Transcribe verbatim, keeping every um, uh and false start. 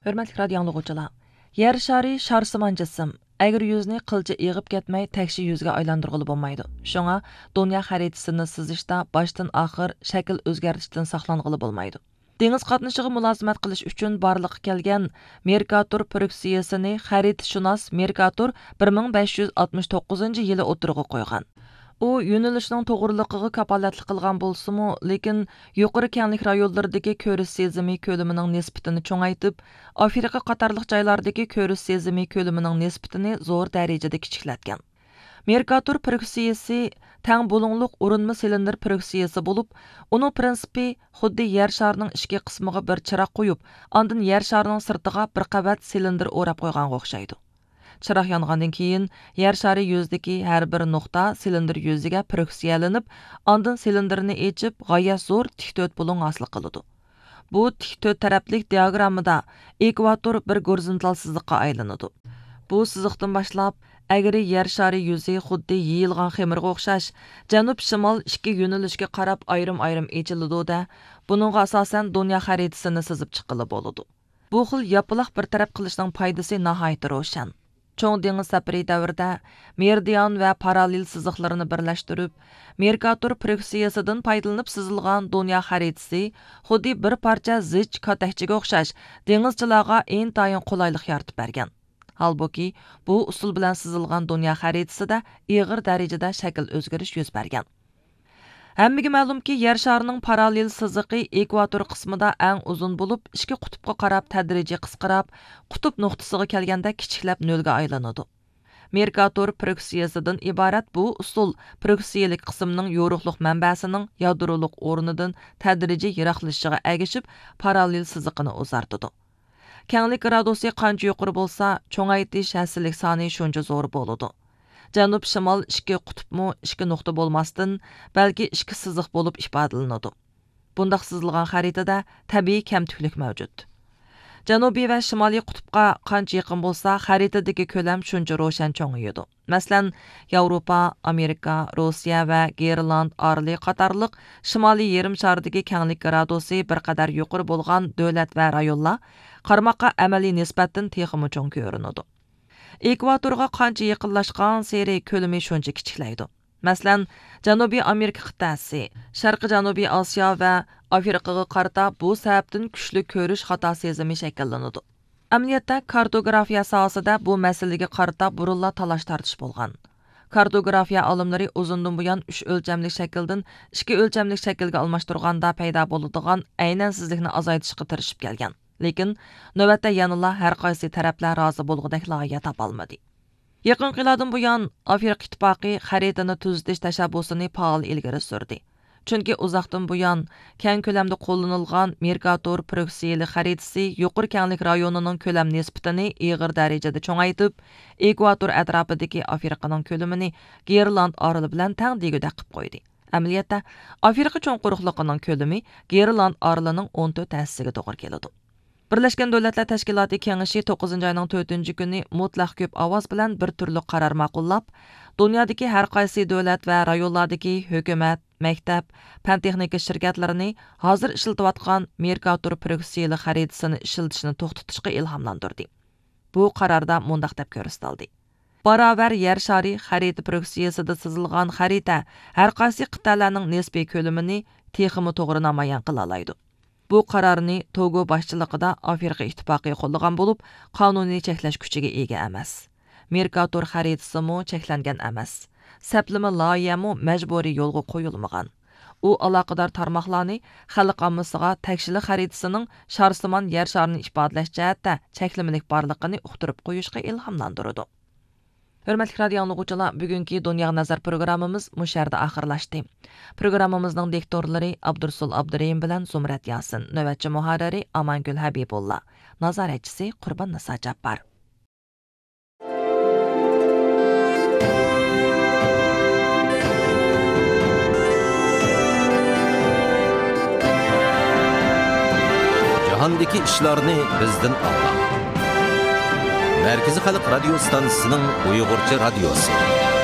Hörmətli radio anlıqçılar, yer şarı şarsiman cisim, əgər yüzünü qılca eğib ketməy təkşi yüzgə aylandırğılı bolmaydı. Şoňa dünya xəritəsini sızışda başdan axır şəkil özgərtişdən saxlanğılı bolmaydı. Deniz qatnaşığı mülazimat qilish uchun barliqqa kelgan Mercator proksiyasini xəritəşünas Mercator bir ming besh yuz oltmush to'qqizinchi yili o'tirg'i qo'ygan. U yo'nalishning to'g'riligiga kapolatlik qilgan bo'lsa-mu, lekin yuqori kenglik rayonlaridagi ko'rish sezimi ko'lamining nisbatini cho'ngaytib, Afrika qatorliq joylardagi ko'rish sezimi ko'lamining nisbatini zo'r darajada kichiklatgan. Mercator proksiyasi tang bo'linglik urinma silindr proksiyasi bo'lib, uning prinsipi xuddi yer sharining ichki qismiga bir chiroq qo'yib, ondan yer sharining sirtiga bir qavat silindr o'rab qo'yganga o'xshaydi. Chiroq yongandan keyin yer shari yuzdagi har bir nuqta silindr yuziga proksiyalanib, ondan silindrni echib g'oyat zo'r tik to'rt bo'ling hosil qiladi. Bu tik to'rt taraflik diagrammada ekvator bir gorizontal siziqqa aylanadi. Bu siziqdan boshlab Әгері yer shari yuzi xuddi yeyilgan xemirga o'xshash, janub-shimol ikki yo'nalishga qarab ayrim-ayrim echiladi da, buningga asosan dunyo xaritasini sizib chiqili bo'ladi. Bu xil yapılaq bir taraf qilishning foydasi nihoyat ro'shan. Cho'ng dengiz safari davrida meridian va parallel siziqlarini birlashtirib, Mercator proksiyasidan foydalanib sizilgan dunyo xaritasi xuddi bir parcha zich katakchiga o'xshash dengizchilarga intayin qulaylik yaratib bergan. Halbuki, bu usul bilan sizilgan dunyo xaritasida ig'ir darajada shakl o'zgarish yuz bergan. Hammaga ma'lumki, yer sharining parallel siziqi ekvator qismida eng uzun bo'lib, ikki qutbga qarab tadrijiy qisqarib, qutb nuqtasiga kelganda kichiklab nolga aylanadi. Mercator proksiyasidan iborat bu usul proksiyalik qismning yo'riqliq manbasining yadroliq o'rnidan tadrijiy yiroqlashishiga ergishib, parallel siziqini uzartadi. Kenglik gradusi qancha yuqori bo'lsa, cho'ngaytish hasilik soni shuncha zo'r bo'ladi. Janub-shimol ikki qutbmi ikki nuqta bo'lmasdan, balki ikki siziq bo'lib ifodalanadi. Bundaq sizilgan xaritada tabiiy kamtuklik mavjud. Janubiy va shimoliy qutbga qancha yaqin bo'lsa, xaritadagi ko'lam shuncha ro'shan cho'ngayadi. Masalan, Yevropa, Amerika, Rossiya va Gerland orli qatorliq shimoliy yarim shardagi kenglik gradusi bir qadar yuqori bo'lgan davlat va rayonlar qarmoqqa amaliy nisbatan texmi cho'ng ko'rinadi. Ekvatorga qancha yaqinlashgan seri ko'lami shuncha kichiklaydi. Masalan, Janubiy Amerika qit'asi, Sharqi Janubiy Osiyo va Afrikaga qarata bu sababdan kuchli ko'rish xato sezimi shakllanadi. Amaliyotda kartografiya sohasida bu masalaga qarata burunla talash tartish bo'lgan. Kartografiya olimlari uzundan buyon uch o'lchamli shakldan ikki o'lchamli shaklga almashtirganda paydo bo'ladigan aynansizlikni azaytishga tirishib kelgan. Lekin navbatda yanıla har qaysi taraflar rozi bo'lgudek loyiha topolmadi. Yaqin qiladan buyon Afrika ittifoqi xaritani tuzitish tashabbusini faol ilgari surdi. Chunki uzoqdan buyon keng ko'lamda qo'llanilgan Mercator proksiyali xaritasi yuqori kenglik rayonining ko'lam nisbatini ig'ir darajada cho'ngaytib, ekvator atrofidagi Afrikaning ko'lamini Gerland oroli bilan tang degida qilib qo'ydi. Amaliyotda Afrika cho'nquruqligining ko'lami Gerland orolining o'n to'rt ta'sisiga to'g'ri keladi. Birlashgan Davlatlar Tashkiloti Kengashi to'qqizinchi oyning to'rtinchi kuni mutlaq ko'p ovoz bilan bir turli qaror ma'qullab, dunyodagi har qaysi davlat va rayonlardagi hukumat, maktab, fan texnika shirkatlarini hozir ishlatayotgan Mercator proksiyali xaritasini ishlatishni to'xtatishga ilhomlantirdi. Bu qarorda mundaq deb ko'rsatildi. Barobar yer shari xarita proksiyasida sizilgan xarita har qaysi qit'alarning nisbiy ko'lamini texmi to'g'ri namoyon qila oladi. Bu qarorni Togo boshchiligida Afrika ittifoqi qo'llagan bo'lib, qonuniy cheklash kuchiga ega emas. Mercator xaritasi mo cheklangan emas. Saplama loyihami majburiy yo'lga qo'yilmagan. U aloqador tarmoqlarni xalq ommasiga takshili xaritasining sharsimon yer sharini ifodalash jihatda cheklamalik borligini uqtirib qo'yishga ilhomlantirdi. Hörmətli radio anlıqçılar, bugünkü Dünya Nazar programımız müşərdə axırlaşdı. Programımızın diktorları Abdursul Abdurrahim bilan Zumrat Yasin, növbətçi muharriri Amangül Habibullah, nazaretçisi Qurban Nisa Cabbar. Jahondagi ishlarni bizdan anla. Merkezi Xalq Radio Stansiyasining Uyg'urcha radiosi.